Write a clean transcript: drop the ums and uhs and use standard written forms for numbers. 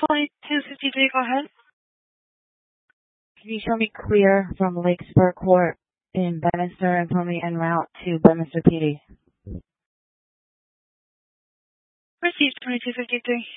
2253, go ahead. Can you show me clear from Lakespur Court in Bedminster and put me en route to Bedminster PD? Received 2253.